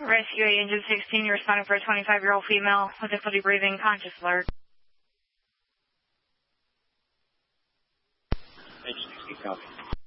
Rescue Engine 16, you're responding for a 25-year-old female with difficulty breathing, conscious alert. Engine 16, copy.